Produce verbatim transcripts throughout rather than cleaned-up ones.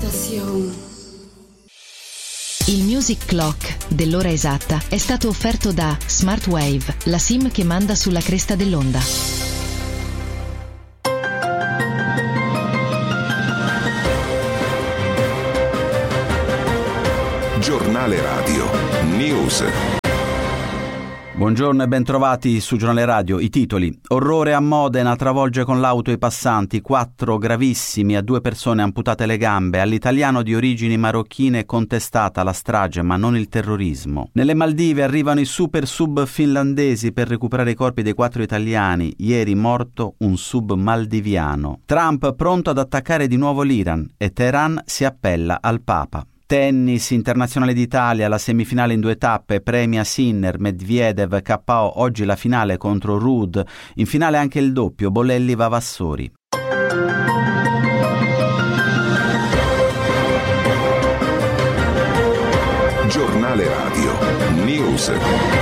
Il Music Clock dell'ora esatta è stato offerto da Smartwave, la SIM che manda sulla cresta dell'onda. Giornale Radio News. Buongiorno e bentrovati su Giornale Radio. I titoli: orrore a Modena, travolge con l'auto i passanti, quattro gravissimi, a due persone amputate le gambe, all'italiano di origini marocchine contestata la strage ma non il terrorismo. Nelle Maldive arrivano i super sub finlandesi per recuperare i corpi dei quattro italiani, ieri morto un sub maldiviano. Trump pronto ad attaccare di nuovo l'Iran e Teheran si appella al Papa. Tennis, internazionale d'Italia, la semifinale in due tappe, premia Sinner, Medvedev, K O, oggi la finale contro Ruud, in finale anche il doppio, Bolelli-Vavassori. Giornale Radio News.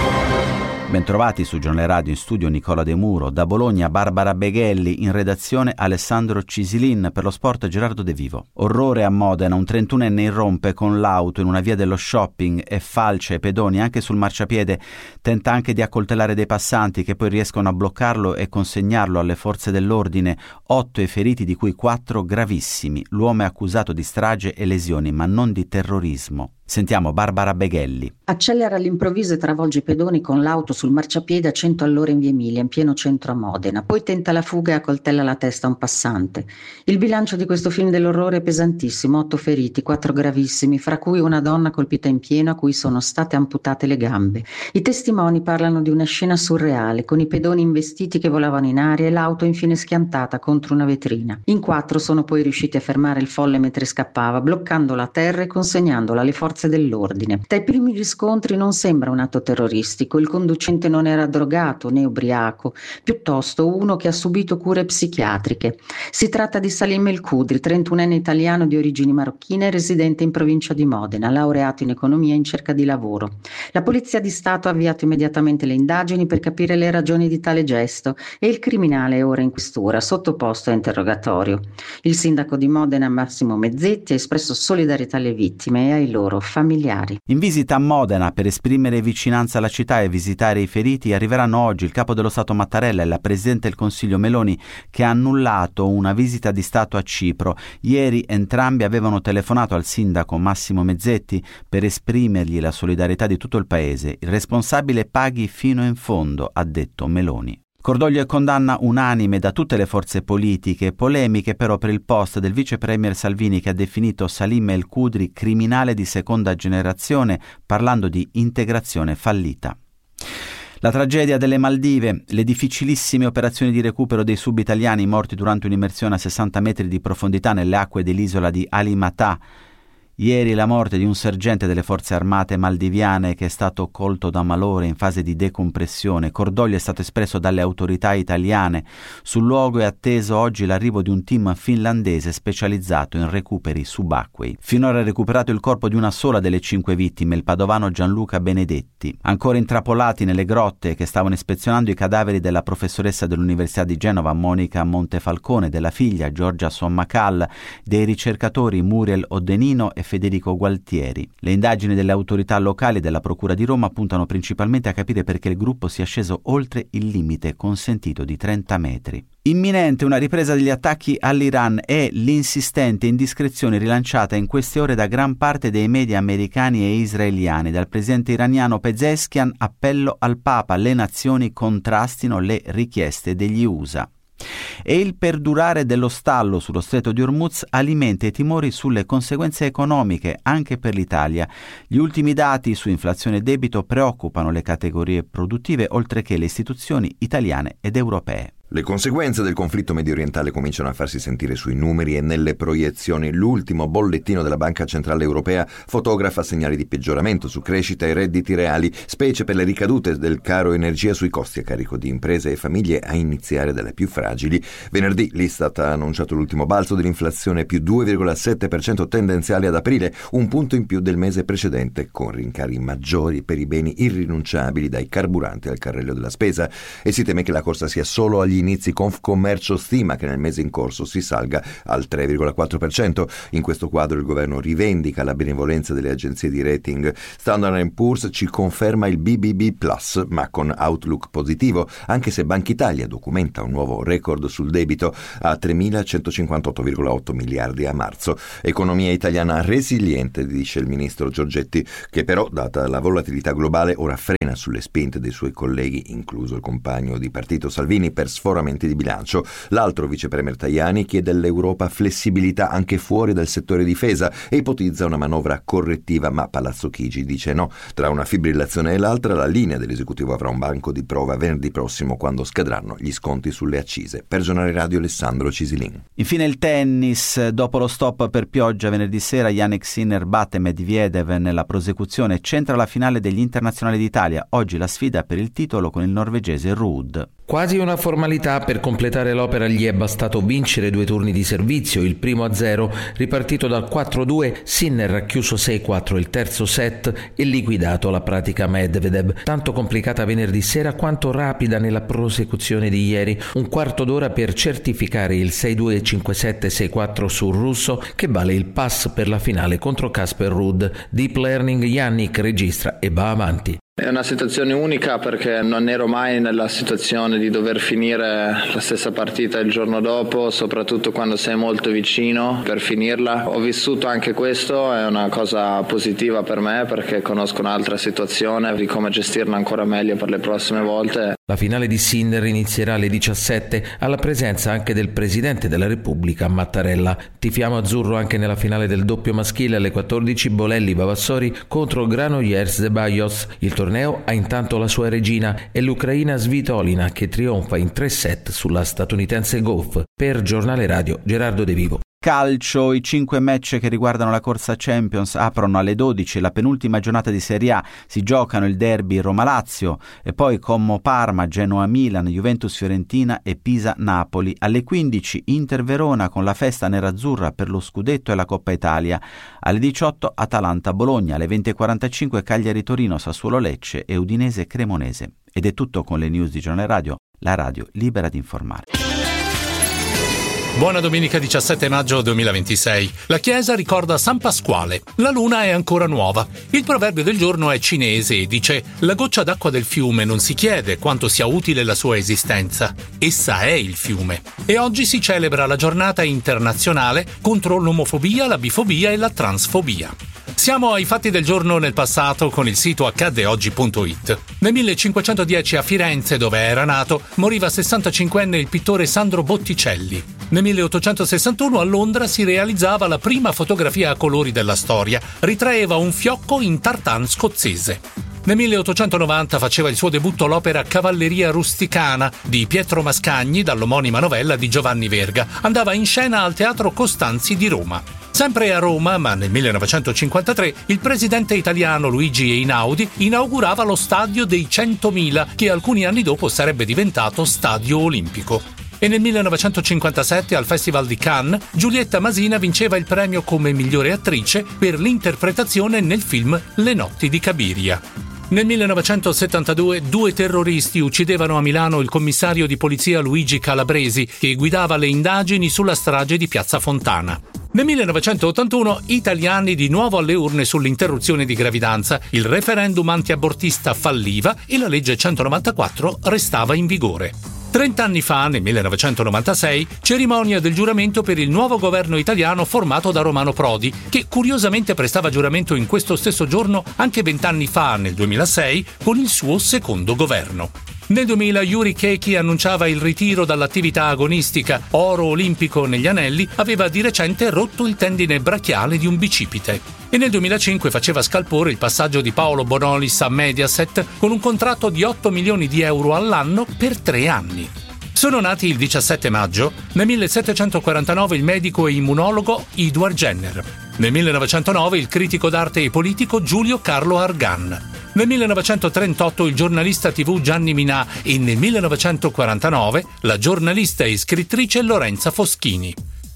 Bentrovati su Giornale Radio, in studio Nicola De Muro, da Bologna Barbara Beghelli, in redazione Alessandro Cisilin, per lo sport Gerardo De Vivo. Orrore a Modena, un trentunenne irrompe con l'auto in una via dello shopping e falcia i pedoni anche sul marciapiede, tenta anche di accoltellare dei passanti che poi riescono a bloccarlo e consegnarlo alle forze dell'ordine, otto i feriti di cui quattro gravissimi. L'uomo è accusato di strage e lesioni ma non di terrorismo. Sentiamo Barbara Beghelli. Accelera all'improvviso e travolge i pedoni con l'auto sul marciapiede a cento all'ora in via Emilia, in pieno centro a Modena. Poi tenta la fuga e accoltella la testa a un passante. Il bilancio di questo film dell'orrore è pesantissimo: otto feriti, quattro gravissimi, fra cui una donna colpita in pieno a cui sono state amputate le gambe. I testimoni parlano di una scena surreale, con i pedoni investiti che volavano in aria e l'auto infine schiantata contro una vetrina. In quattro sono poi riusciti a fermare il folle mentre scappava, bloccandola a terra e consegnandola alle forze dell'ordine. Dai primi riscontri non sembra un atto terroristico, il conducente non era drogato né ubriaco, piuttosto uno che ha subito cure psichiatriche. Si tratta di Salim El Kudri, trentunenne italiano di origini marocchine, residente in provincia di Modena, laureato in economia in cerca di lavoro. La Polizia di Stato ha avviato immediatamente le indagini per capire le ragioni di tale gesto e il criminale è ora in questura, sottoposto a interrogatorio. Il sindaco di Modena, Massimo Mezzetti, ha espresso solidarietà alle vittime e ai loro familiari. In visita a Modena per esprimere vicinanza alla città e visitare i feriti arriveranno oggi il capo dello Stato Mattarella e la Presidente del Consiglio Meloni, che ha annullato una visita di Stato a Cipro. Ieri entrambi avevano telefonato al sindaco Massimo Mezzetti per esprimergli la solidarietà di tutto il paese. Il responsabile paghi fino in fondo, ha detto Meloni. Cordoglio e condanna unanime da tutte le forze politiche, polemiche però per il post del vice premier Salvini che ha definito Salim El Kudri criminale di seconda generazione, parlando di integrazione fallita. La tragedia delle Maldive, le difficilissime operazioni di recupero dei sub-italiani morti durante un'immersione a sessanta metri di profondità nelle acque dell'isola di Ali Matah. Ieri la morte di un sergente delle forze armate maldiviane che è stato colto da malore in fase di decompressione. Cordoglio è stato espresso dalle autorità italiane. Sul luogo è atteso oggi l'arrivo di un team finlandese specializzato in recuperi subacquei. Finora è recuperato il corpo di una sola delle cinque vittime, il padovano Gianluca Benedetti. Ancora intrappolati nelle grotte che stavano ispezionando i cadaveri della professoressa dell'Università di Genova Monica Montefalcone, della figlia Giorgia Sommacal, dei ricercatori Muriel Oddenino e Federico Gualtieri. Le indagini delle autorità locali e della Procura di Roma puntano principalmente a capire perché il gruppo sia sceso oltre il limite consentito di trenta metri. Imminente una ripresa degli attacchi all'Iran e l'insistente indiscrezione rilanciata in queste ore da gran parte dei media americani e israeliani. Dal presidente iraniano Pezeshkian appello al Papa: le nazioni contrastino le richieste degli U S A. E il perdurare dello stallo sullo stretto di Hormuz alimenta i timori sulle conseguenze economiche anche per l'Italia. Gli ultimi dati su inflazione e debito preoccupano le categorie produttive oltre che le istituzioni italiane ed europee. Le conseguenze del conflitto mediorientale cominciano a farsi sentire sui numeri e nelle proiezioni. L'ultimo bollettino della Banca Centrale Europea fotografa segnali di peggioramento su crescita e redditi reali, specie per le ricadute del caro energia sui costi a carico di imprese e famiglie, a iniziare dalle più fragili. Venerdì l'Istat ha annunciato l'ultimo balzo dell'inflazione, più due virgola sette per cento tendenziale ad aprile, un punto in più del mese precedente, con rincari maggiori per i beni irrinunciabili dai carburanti al carrello della spesa, e si teme che la corsa sia solo agli degli inizi Confcommercio stima che nel mese in corso si salga al tre virgola quattro per cento. In questo quadro il governo rivendica la benevolenza delle agenzie di rating. Standard and Poor's ci conferma il B B B plus, ma con outlook positivo, anche se Banca Italia documenta un nuovo record sul debito a tremilacentocinquantotto virgola otto miliardi a marzo. Economia italiana resiliente, dice il ministro Giorgetti, che però, data la volatilità globale, ora frena sulle spinte dei suoi colleghi, incluso il compagno di partito Salvini, per sforamenti di bilancio. L'altro vice premier Tajani chiede all'Europa flessibilità anche fuori dal settore difesa e ipotizza una manovra correttiva, ma Palazzo Chigi dice no. Tra una fibrillazione e l'altra, la linea dell'esecutivo avrà un banco di prova venerdì prossimo, quando scadranno gli sconti sulle accise. Per Giornale Radio, Alessandro Cisilin. Infine il tennis. Dopo lo stop per pioggia venerdì sera, Jannik Sinner batte Medvedev nella prosecuzione e centra la finale degli internazionali d'Italia. Oggi la sfida per il titolo con il norvegese Ruud. Quasi una formalità, per completare l'opera gli è bastato vincere due turni di servizio, il primo a zero, ripartito dal quattro due, Sinner ha chiuso sei quattro il terzo set e liquidato la pratica Medvedev, tanto complicata venerdì sera quanto rapida nella prosecuzione di ieri, un quarto d'ora per certificare il sei due cinque sette sei quattro sul russo, che vale il pass per la finale contro Casper Ruud. Deep Learning, Jannik registra e va avanti. È una situazione unica perché non ero mai nella situazione di dover finire la stessa partita il giorno dopo, soprattutto quando sei molto vicino per finirla. Ho vissuto anche questo, è una cosa positiva per me perché conosco un'altra situazione di come gestirla ancora meglio per le prossime volte. La finale di Sinner inizierà alle diciassette alla presenza anche del Presidente della Repubblica Mattarella. Tifiamo azzurro anche nella finale del doppio maschile alle quattordici, Bolelli Vavassori contro Granollers Zeballos. Il torneo ha intanto la sua regina, è l'ucraina Svitolina, che trionfa in tre set sulla statunitense Gauff. Per Giornale Radio, Gerardo De Vivo. Calcio, i cinque match che riguardano la corsa Champions aprono alle dodici, la penultima giornata di Serie A, si giocano il derby Roma-Lazio e poi Como-Parma, Genoa-Milan, Juventus-Fiorentina e Pisa-Napoli. Alle quindici Inter-Verona con la festa nerazzurra per lo scudetto e la Coppa Italia. Alle diciotto Atalanta-Bologna, alle venti e quarantacinque Cagliari-Torino, Sassuolo-Lecce e Udinese-Cremonese. Ed è tutto con le news di Giornale Radio, la radio libera di informare. Buona domenica diciassette maggio duemilaventisei. La Chiesa ricorda San Pasquale. La luna è ancora nuova. Il proverbio del giorno è cinese e dice: la goccia d'acqua del fiume non si chiede quanto sia utile la sua esistenza. Essa è il fiume. E oggi si celebra la giornata internazionale contro l'omofobia, la bifobia e la transfobia. Siamo ai fatti del giorno nel passato con il sito accadde oggi punto it. Nel millecinquecentodieci a Firenze, dove era nato, moriva sessantacinquenne il pittore Sandro Botticelli. Nel milleottocentosessantuno a Londra si realizzava la prima fotografia a colori della storia. Ritraeva un fiocco in tartan scozzese. Nel milleottocentonovanta faceva il suo debutto l'opera Cavalleria rusticana di Pietro Mascagni dall'omonima novella di Giovanni Verga. Andava in scena al Teatro Costanzi di Roma. Sempre a Roma, ma nel millenovecentocinquantatré, il presidente italiano Luigi Einaudi inaugurava lo Stadio dei centomila, che alcuni anni dopo sarebbe diventato Stadio Olimpico. E nel millenovecentocinquantasette al Festival di Cannes, Giulietta Masina vinceva il premio come migliore attrice per l'interpretazione nel film Le notti di Cabiria. Nel millenovecentosettantadue due terroristi uccidevano a Milano il commissario di polizia Luigi Calabresi, che guidava le indagini sulla strage di Piazza Fontana. Nel millenovecentottantuno italiani di nuovo alle urne sull'interruzione di gravidanza, il referendum antiabortista falliva e la legge centonovantaquattro restava in vigore. Trent'anni fa, nel millenovecentonovantasei, cerimonia del giuramento per il nuovo governo italiano formato da Romano Prodi, che curiosamente prestava giuramento in questo stesso giorno anche vent'anni fa, nel duemilasei, con il suo secondo governo. Nel duemila Yuri Keiki annunciava il ritiro dall'attività agonistica. Oro olimpico negli anelli, aveva di recente rotto il tendine brachiale di un bicipite. E nel duemilacinque faceva scalpore il passaggio di Paolo Bonolis a Mediaset con un contratto di otto milioni di euro all'anno per tre anni. Sono nati il diciassette maggio, nel millesettecentoquarantanove il medico e immunologo Edward Jenner. Nel millenovecentonove il critico d'arte e politico Giulio Carlo Argan. Nel millenovecentotrentotto il giornalista tivù Gianni Minà e nel millenovecentoquarantanove la giornalista e scrittrice Lorenza Foschini.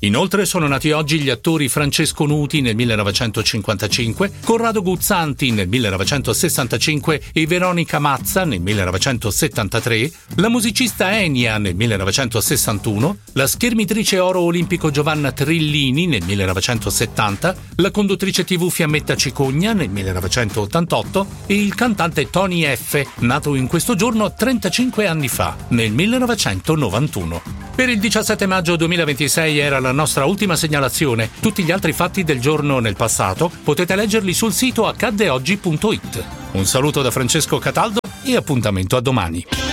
Inoltre sono nati oggi gli attori Francesco Nuti nel millenovecentocinquantacinque, Corrado Guzzanti nel millenovecentosessantacinque e Veronica Mazza nel millenovecentosettantatré, la musicista Enia nel millenovecentosessantuno, la schermitrice oro olimpico Giovanna Trillini nel millenovecentosettanta, la conduttrice tivù Fiammetta Cicogna nel millenovecentottantotto e il cantante Tony F, nato in questo giorno trentacinque anni fa, nel millenovecentonovantuno. Per il diciassette maggio duemilaventisei era la nostra ultima segnalazione. Tutti gli altri fatti del giorno nel passato potete leggerli sul sito accadde oggi punto it. Un saluto da Francesco Cataldo e appuntamento a domani.